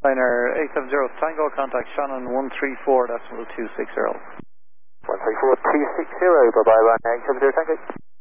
Liner 870 Tango, contact Shannon 134.260. 134.260, bye bye, 870 Tango.